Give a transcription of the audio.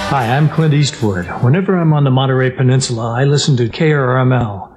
Hi, I'm Clint Eastwood. Whenever I'm on the Monterey Peninsula, I listen to KRML.